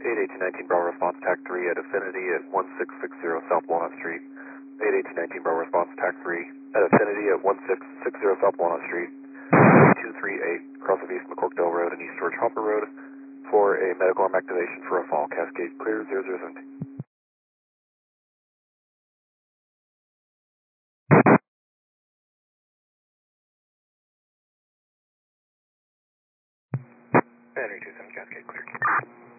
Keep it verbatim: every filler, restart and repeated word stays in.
eight eighteen nineteen Bravo response TAC three at Affinity at one six six zero South Walnut Street. eight eighteen nineteen Bravo response TAC three at Affinity at one six six zero South Walnut Street. two three eight across of East McCorkdale Road and East George Hopper Road for a medical arm activation for a fall. Cascade clear zero zero seven. Battery two seven Cascade clear.